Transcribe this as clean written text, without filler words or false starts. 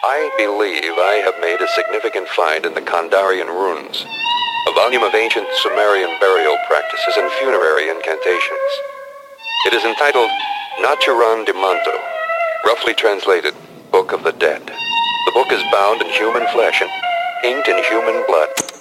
I believe I have made a significant find in the Kandarian runes, a volume of ancient Sumerian burial practices and funerary incantations. It is entitled Naturan de Manto, roughly translated, Book of the Dead. The book is bound in human flesh and inked in human blood.